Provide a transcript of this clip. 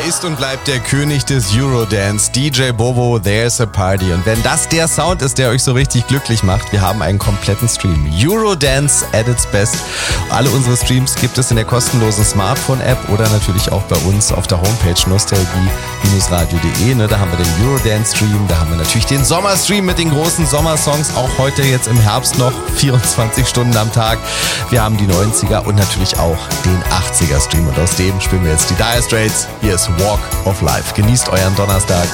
ist und bleibt der König des Eurodance, DJ Bobo, There's a Party. Und wenn das der Sound ist, der euch so richtig glücklich macht, wir haben einen kompletten Stream. Eurodance at its best. Alle unsere Streams gibt es in der kostenlosen Smartphone-App oder natürlich auch bei uns auf der Homepage nostalgie-radio.de. Da haben wir den Eurodance-Stream, da haben wir natürlich den Sommerstream mit den großen Sommersongs, auch heute jetzt im Herbst noch, 24 Stunden am Tag. Wir haben die 90er und natürlich auch den 80er-Stream. Und aus dem spielen wir jetzt die Dire Straits. Hier ist Walk of Life. Genießt euren Donnerstag.